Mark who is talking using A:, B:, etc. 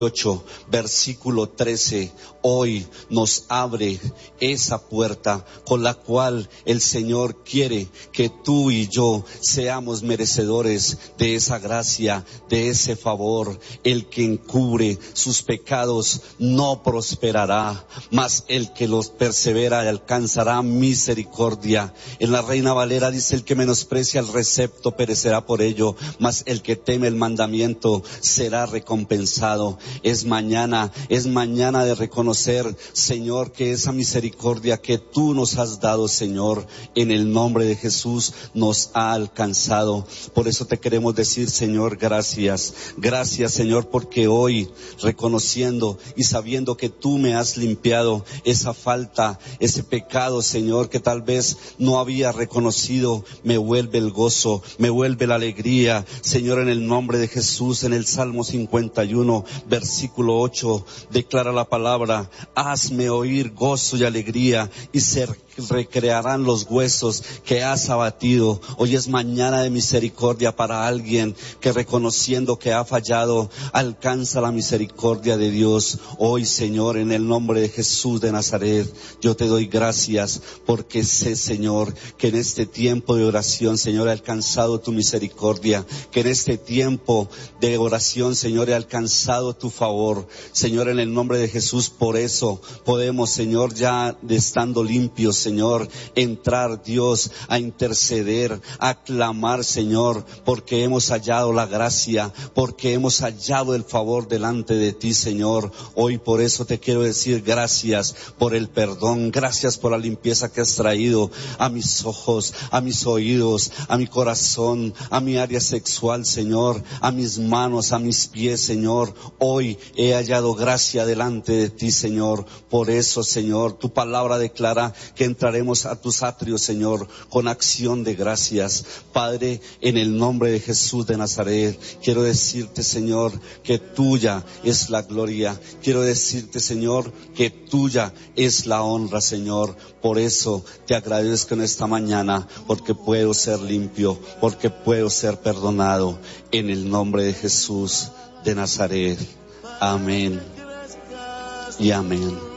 A: 8, versículo 13, hoy nos abre esa puerta con la cual el Señor quiere que tú y yo seamos merecedores de esa gracia, de ese favor. El que encubre sus pecados no prosperará, mas el que los persevera alcanzará misericordia. En la Reina Valera dice: el que menosprecia el recepto perecerá por ello, mas el que teme el mandamiento será recompensado. Es mañana de reconocer, Señor, que esa misericordia que tú nos has dado, Señor, en el nombre de Jesús nos ha alcanzado. Por eso te queremos decir, Señor, gracias. Gracias, Señor, porque hoy, reconociendo y sabiendo que tú me has limpiado esa falta, ese pecado, Señor, que tal vez no había reconocido, me vuelve el gozo, me vuelve la alegría, Señor, en el nombre de Jesús. En el Salmo 51, versículo 8, declara la palabra: hazme oír gozo y alegría, y se recrearán los huesos que has abatido. Hoy es mañana de misericordia para alguien que, reconociendo que ha fallado, alcanza la misericordia de Dios. Hoy, Señor, en el nombre de Jesús de Nazaret, yo te doy gracias porque sé, Señor, que en este tiempo de oración, Señor, he alcanzado tu misericordia, que en este tiempo de oración, Señor, he alcanzado tu favor. Señor, en el nombre de Jesús, por eso podemos, Señor, ya estando limpios, Señor, entrar, Dios, a interceder, a clamar, Señor, porque hemos hallado la gracia, porque hemos hallado el favor delante de ti, Señor. Hoy por eso te quiero decir gracias por el perdón, gracias por la limpieza que has traído a mis ojos, a mis oídos, a mi corazón, a mi área sexual, Señor, a mis manos, a mis pies, Señor. Hoy he hallado gracia delante de ti, Señor. Por eso, Señor, tu palabra declara que entraremos a tus atrios, Señor, con acción de gracias. Padre, en el nombre de Jesús de Nazaret, quiero decirte, Señor, que tuya es la gloria. Quiero decirte, Señor, que tuya es la honra, Señor. Por eso te agradezco en esta mañana, porque puedo ser limpio, porque puedo ser perdonado. En el nombre de Jesús de Nazaret. Amén y amén.